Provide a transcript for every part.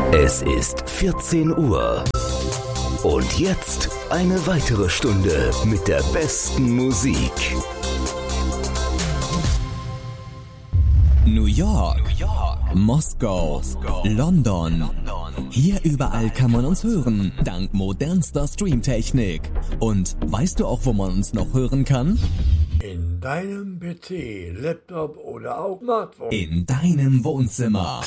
Es ist 14 Uhr. Und jetzt eine weitere Stunde mit der besten Musik. New York, Moskau, London. Hier überall kann man uns hören, dank modernster Streamtechnik. Und weißt du auch, wo man uns noch hören kann? In deinem PC, Laptop oder auch Smartphone. In deinem Wohnzimmer.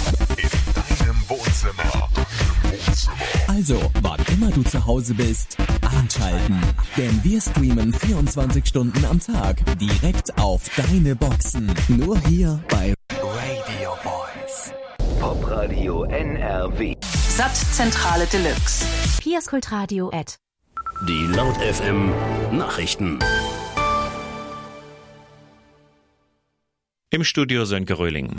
Also, wann immer du zu Hause bist, einschalten. Denn wir streamen 24 Stunden am Tag direkt auf deine Boxen. Nur hier bei Radio Voice. Popradio NRW. Satt-Zentrale Deluxe. Piaskultradio @ Die Laut FM Nachrichten. Im Studio Sönke Röhling.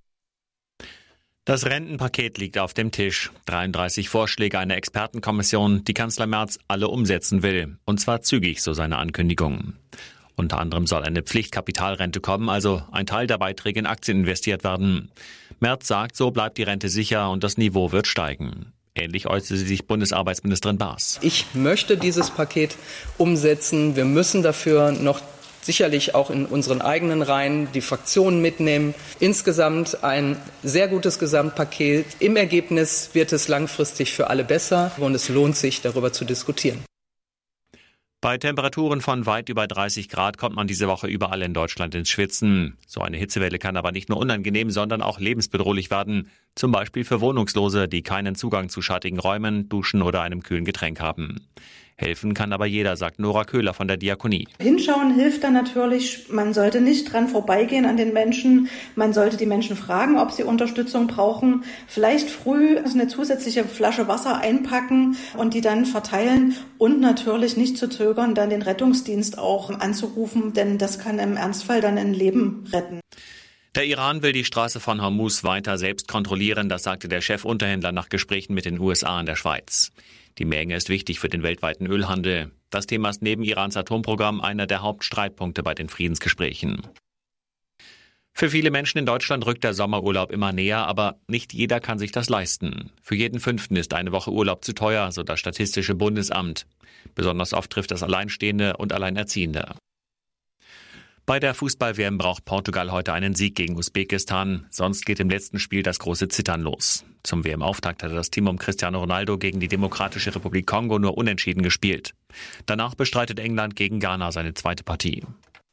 Das Rentenpaket liegt auf dem Tisch. 33 Vorschläge einer Expertenkommission, die Kanzler Merz alle umsetzen will. Und zwar zügig, so seine Ankündigung. Unter anderem soll eine Pflichtkapitalrente kommen, also ein Teil der Beiträge in Aktien investiert werden. Merz sagt, so bleibt die Rente sicher und das Niveau wird steigen. Ähnlich äußerte sich Bundesarbeitsministerin Baas. Ich möchte dieses Paket umsetzen. Wir müssen dafür noch sicherlich auch in unseren eigenen Reihen die Fraktionen mitnehmen. Insgesamt ein sehr gutes Gesamtpaket. Im Ergebnis wird es langfristig für alle besser und es lohnt sich, darüber zu diskutieren. Bei Temperaturen von weit über 30 Grad kommt man diese Woche überall in Deutschland ins Schwitzen. So eine Hitzewelle kann aber nicht nur unangenehm, sondern auch lebensbedrohlich werden. Zum Beispiel für Wohnungslose, die keinen Zugang zu schattigen Räumen, Duschen oder einem kühlen Getränk haben. Helfen kann aber jeder, sagt Nora Köhler von der Diakonie. Hinschauen hilft dann natürlich. Man sollte nicht dran vorbeigehen an den Menschen. Man sollte die Menschen fragen, ob sie Unterstützung brauchen. Vielleicht früh eine zusätzliche Flasche Wasser einpacken und die dann verteilen. Und natürlich nicht zu zögern, dann den Rettungsdienst auch anzurufen, denn das kann im Ernstfall dann ein Leben retten. Der Iran will die Straße von Hormuz weiter selbst kontrollieren, das sagte der Chefunterhändler nach Gesprächen mit den USA und der Schweiz. Die Meerenge ist wichtig für den weltweiten Ölhandel. Das Thema ist neben Irans Atomprogramm einer der Hauptstreitpunkte bei den Friedensgesprächen. Für viele Menschen in Deutschland rückt der Sommerurlaub immer näher, aber nicht jeder kann sich das leisten. Für jeden Fünften ist eine Woche Urlaub zu teuer, so das Statistische Bundesamt. Besonders oft trifft das Alleinstehende und Alleinerziehende. Bei der Fußball-WM braucht Portugal heute einen Sieg gegen Usbekistan. Sonst geht im letzten Spiel das große Zittern los. Zum WM-Auftakt hatte das Team um Cristiano Ronaldo gegen die Demokratische Republik Kongo nur unentschieden gespielt. Danach bestreitet England gegen Ghana seine zweite Partie.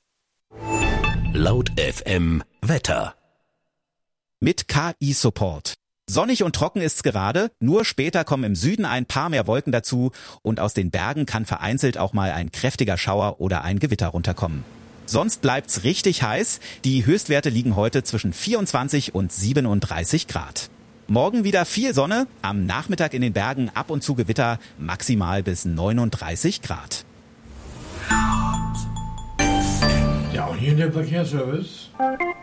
Laut FM Wetter. Mit KI-Support. Sonnig und trocken ist's gerade, nur später kommen im Süden ein paar mehr Wolken dazu und aus den Bergen kann vereinzelt auch mal ein kräftiger Schauer oder ein Gewitter runterkommen. Sonst bleibt's richtig heiß. Die Höchstwerte liegen heute zwischen 24 und 37 Grad. Morgen wieder viel Sonne, am Nachmittag in den Bergen ab und zu Gewitter, maximal bis 39 Grad. Ja, und hier der Verkehrsservice.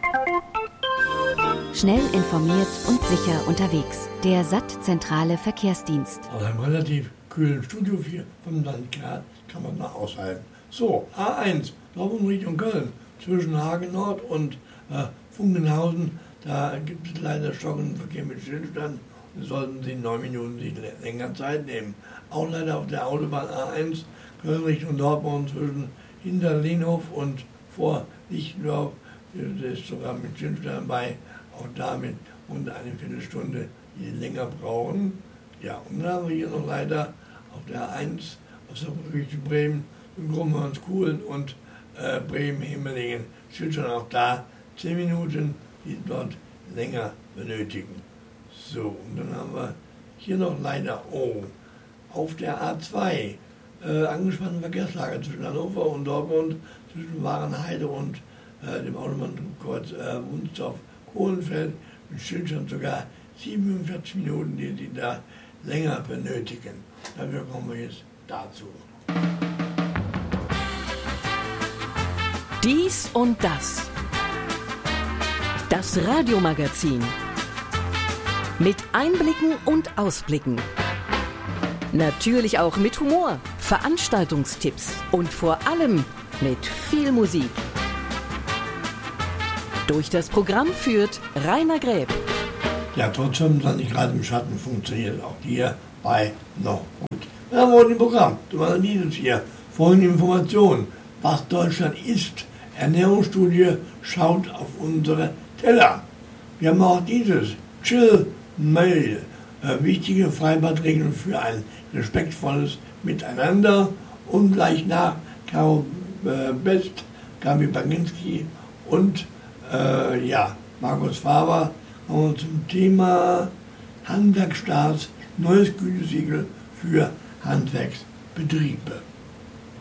Schnell informiert und sicher unterwegs. Der Satt-Zentrale Verkehrsdienst. Aus einem relativ kühlen Studio 4 vom Landgrad kann man noch aushalten. So, A1, Dortmund Richtung Köln, zwischen Hagen Nord und Fungenhausen, da gibt es leider stockenden Verkehr mit Stillstand. Da sollten Sie 9 Minuten sich länger Zeit nehmen. Auch leider auf der Autobahn A1, Köln Richtung Dortmund, zwischen Hinterlehnhof und vor Lichtendorf, das ist sogar mit Stillstand bei, auch damit rund eine Viertelstunde, die länger brauchen. Ja, und dann haben wir hier noch leider auf der A1 aus der Richtung Bremen, Grummernskuhlen und Bremen-Himmelingen. Steht schon auch da 10 Minuten, die dort länger benötigen. So, und dann haben wir hier noch leider auf der A2 angespannte Verkehrslage zwischen Hannover und Dortmund, zwischen Warenheide und dem Autobahnkreuz Wunstorf-Kohlenfeld mit Stillstand sogar 47 Minuten, die Sie da länger benötigen. Dafür kommen wir jetzt dazu. Dies und das. Das Radiomagazin. Mit Einblicken und Ausblicken. Natürlich auch mit Humor, Veranstaltungstipps und vor allem mit viel Musik. Durch das Programm führt Rainer Gräb. Ja, trotz 25 Grad im Schatten funktioniert auch hierbei noch gut. Wir haben heute im Programm, du machst dieses hier, folgende Informationen. Was Deutschland isst. Ernährungsstudie schaut auf unsere Teller. Wir haben auch dieses Chill-Mail. Wichtige Freibadregeln für ein respektvolles Miteinander. Und gleich nach Caro Best, Gabi Baginski und Markus Faber haben wir zum Thema Handwerksstaats neues Gütesiegel für Handwerksbetriebe.